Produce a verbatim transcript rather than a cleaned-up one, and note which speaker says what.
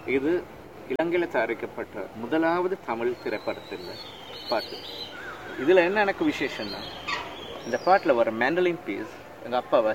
Speaker 1: இது இலங்கையில் தயாரிக்கப்பட்ட முதலாவது தமிழ் திரைப்படத்தில் பாட்டு. இதில் என்ன எனக்கு விசேஷம்னா, இந்த பாட்டில் வர மேண்டலின் பீஸ் எங்கள் அப்பா